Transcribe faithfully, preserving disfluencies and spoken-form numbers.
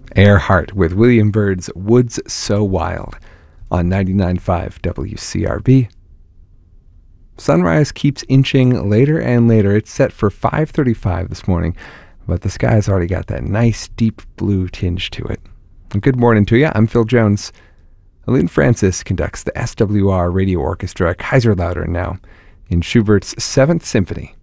Earhart with William Byrd's Woods So Wild on ninety-nine point five W C R B. Sunrise keeps inching later and later. It's set for five thirty-five this morning, but the sky's already got that nice deep blue tinge to it. And good morning to you. I'm Phil Jones. Lynn Francis conducts the S W R Radio Orchestra Kaiserlautern now in Schubert's Seventh Symphony.